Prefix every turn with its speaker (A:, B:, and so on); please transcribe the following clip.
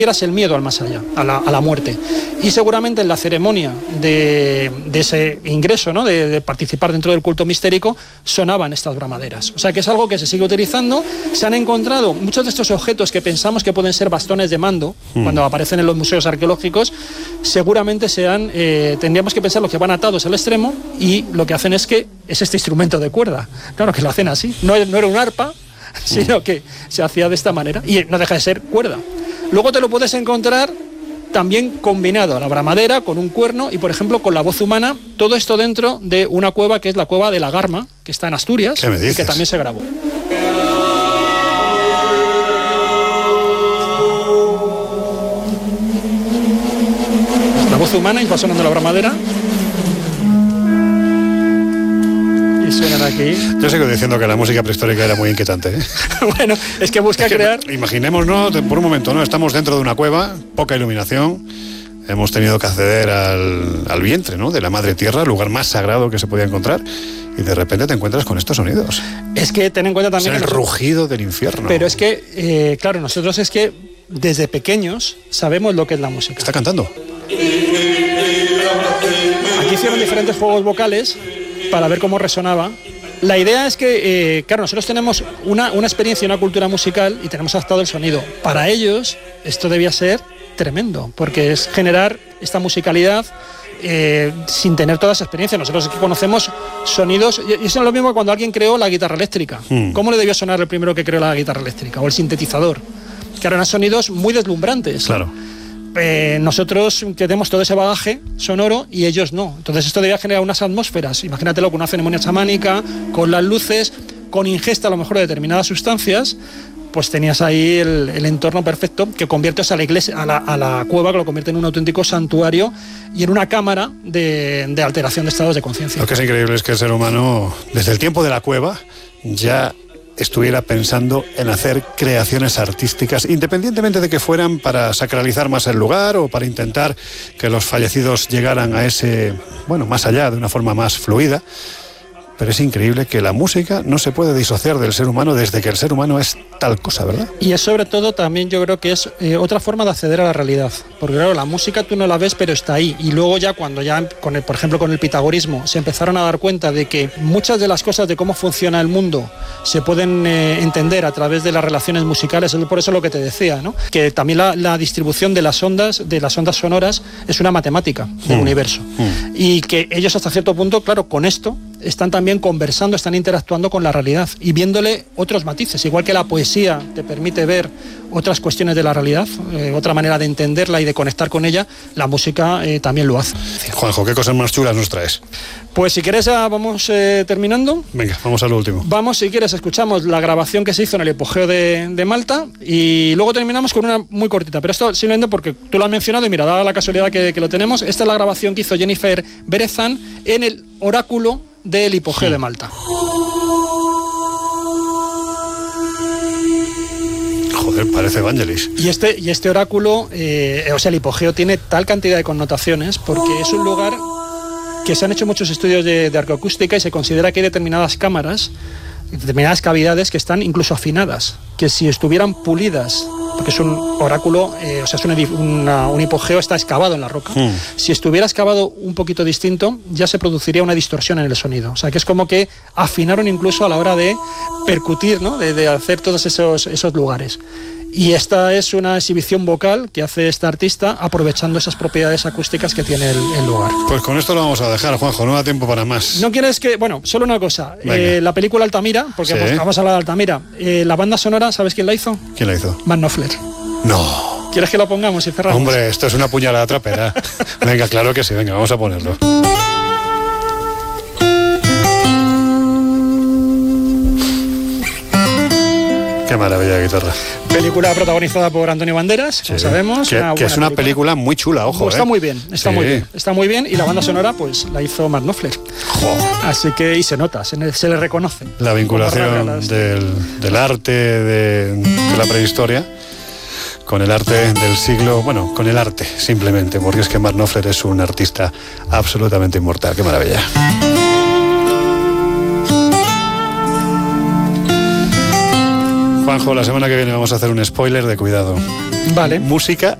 A: el miedo al más allá, a la muerte. Y seguramente en la ceremonia de ese ingreso, ¿no? de participar dentro del culto mistérico, sonaban estas bramaderas. O sea que es algo que se sigue utilizando. Se han encontrado muchos de estos objetos que pensamos que pueden ser bastones de mando, cuando aparecen en los museos arqueológicos, seguramente tendríamos que pensar los que van atados al extremo, y lo que hacen es este instrumento de cuerda. Claro que lo hacen así, no era un arpa, sino que se hacía de esta manera, y no deja de ser cuerda. Luego te lo puedes encontrar también combinado a la bramadera, con un cuerno y, por ejemplo, con la voz humana, todo esto dentro de una cueva que es la cueva de la Garma, que está en Asturias, y que también se grabó. La voz humana y va sonando la bramadera. Suenan aquí.
B: Yo sigo diciendo que la música prehistórica era muy inquietante, ¿eh?
A: Bueno, es que busca crear...
B: Imaginémonos, por un momento, ¿no? Estamos dentro de una cueva, poca iluminación, hemos tenido que acceder al vientre, ¿no? De la madre tierra, el lugar más sagrado que se podía encontrar, y de repente te encuentras con estos sonidos.
A: Es que ten en cuenta también...
B: Es el rugido del infierno.
A: Pero es que, claro, nosotros es que desde pequeños sabemos lo que es la música.
B: Está cantando.
A: Aquí hicieron diferentes juegos vocales para ver cómo resonaba. La idea es que, claro, nosotros tenemos una experiencia y una cultura musical y tenemos adaptado el sonido. Para ellos esto debía ser tremendo, porque es generar esta musicalidad sin tener toda esa experiencia. Nosotros aquí conocemos sonidos, y eso es lo mismo que cuando alguien creó la guitarra eléctrica. ¿Cómo le debió sonar el primero que creó la guitarra eléctrica? O el sintetizador, que eran sonidos muy deslumbrantes.
B: Claro.
A: Nosotros tenemos todo ese bagaje sonoro y ellos no. Entonces esto debía generar unas atmósferas. Imagínatelo con una ceremonia chamánica, con las luces, con ingesta a lo mejor de determinadas sustancias, pues tenías ahí el entorno perfecto que conviertes a la iglesia, a la cueva, que lo convierte en un auténtico santuario y en una cámara de alteración de estados de conciencia.
B: Lo que es increíble es que el ser humano, desde el tiempo de la cueva, ya estuviera pensando en hacer creaciones artísticas, independientemente de que fueran para sacralizar más el lugar o para intentar que los fallecidos llegaran a ese, más allá, de una forma más fluida. Pero es increíble que la música no se puede disociar del ser humano desde que el ser humano es tal cosa, ¿verdad?
A: Y es sobre todo también, yo creo que es otra forma de acceder a la realidad. Porque claro, la música tú no la ves, pero está ahí. Y luego ya cuando por ejemplo, con el pitagorismo, se empezaron a dar cuenta de que muchas de las cosas de cómo funciona el mundo se pueden entender a través de las relaciones musicales. Es por eso lo que te decía, ¿no? Que también la distribución de las ondas sonoras es una matemática del universo. Y que ellos hasta cierto punto, claro, con esto están también conversando, están interactuando con la realidad y viéndole otros matices, igual que la poesía te permite ver otras cuestiones de la realidad, otra manera de entenderla y de conectar con ella, la música también lo hace.
B: Juanjo, ¿qué cosas más chulas nos traes?
A: Pues si quieres vamos terminando.
B: Venga, vamos a lo último.
A: Vamos, si quieres, escuchamos la grabación que se hizo en el hipogeo de Malta y luego terminamos con una muy cortita, pero esto simplemente porque tú lo has mencionado y mira, dada la casualidad que lo tenemos, esta es la grabación que hizo Jennifer Berezan en el oráculo del hipogeo de Malta.
B: Joder, parece Evangelis.
A: Y este oráculo, el hipogeo tiene tal cantidad de connotaciones porque es un lugar que se han hecho muchos estudios de arqueoacústica y se considera que hay determinadas cámaras, determinadas cavidades que están incluso afinadas, que si estuvieran pulidas, porque es un oráculo, es un hipogeo, está excavado en la roca. Si estuviera excavado un poquito distinto, ya se produciría una distorsión en el sonido. O sea, que es como que afinaron incluso a la hora de percutir, ¿no? de hacer todos esos lugares. Y esta es una exhibición vocal que hace esta artista aprovechando esas propiedades acústicas que tiene el lugar.
B: Pues con esto lo vamos a dejar, Juanjo, no da tiempo para más.
A: ¿No quieres que...? Bueno, solo una cosa. La película Altamira, porque vamos a hablar de Altamira. La banda sonora, ¿sabes quién la hizo?
B: ¿Quién la hizo?
A: Mark Knopfler.
B: No.
A: ¿Quieres que lo pongamos y cerramos?
B: Hombre, esto es una puñalada trapera. Venga, claro que sí, venga, vamos a ponerlo. Qué maravilla de guitarra.
A: Película protagonizada por Antonio Banderas, como sabemos.
B: Que es una película muy chula, ojo.
A: Está muy bien, está muy bien. Y la banda sonora, pues, la hizo Mark Knopfler. Así que, y se nota, se le reconoce.
B: La vinculación del arte de la prehistoria con el arte del siglo, con el arte, simplemente, porque es que Mark Knopfler es un artista absolutamente inmortal. Qué maravilla. Juanjo, la semana que viene vamos a hacer un spoiler de cuidado.
A: Vale.
B: Música